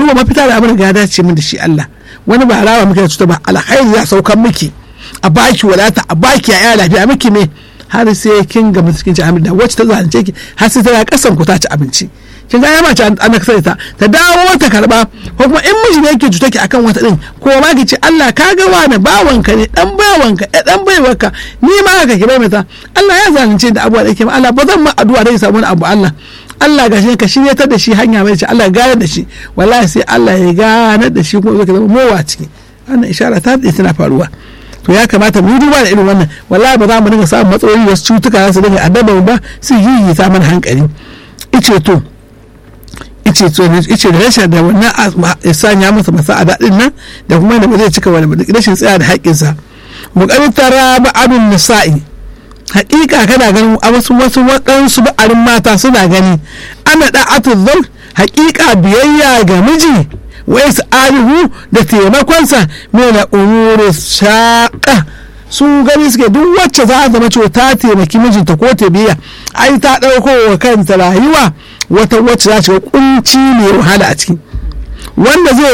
duba mafita da abin da ya dace min da shi Allah. Wani ba rawa muke da cuta ba, alkhairi ya saukan miki, a baki wadata, a baki ya lafiya miki me, har sai kin ga cikin ci abinci. Wacce ta zalunce ki har sai tana kasan ku ta ci abinci, kin ga ya mace an kasar ta dawo ta karba. Ko kuma in miji ne yake cuta ki akan wata din, ko ma ki ce Allah ka ga wani bawanka ne, dan bawanka, dan baiwarka, ni ma haka ki bai mata. Allah ya zalunce da abuwa da yake ma, Allah ba zan ma addu'a da ya samu abu Allah gashi ka shiryatar da shi hanya mai ce, Allah gane da shi, wallahi sai Allah ya gane da shi kuma zai zama mowa ciki. Wannan ishara ta da tana faruwa. To ya kamata mu duba da irin wannan, wallahi ba za mu dinga samun matsaloli wasu cutuka za su dinga addaba ba, su yi ta mana hankali. Ice da rashin da wannan ya sanya masa masa a daɗin nan, da kuma da ba zai cika wani rashin tsaya da haƙƙinsa. Muƙarin tara ba'adun nisa'i, haƙiƙa kana ganin a wasu waɗansu ba'arin mata suna gani, ana da'atu zau, haƙiƙa biyayya ga miji, wai sa'alihu da taimakonsa mai na umuri shaƙa. Sun gani suke duk wacce za a zama cewa ta taimaki mijinta ko ta biya, ai ta ɗauko wa kanta rayuwa wata wacce za ta kunci mai wahala a ciki, wanda zai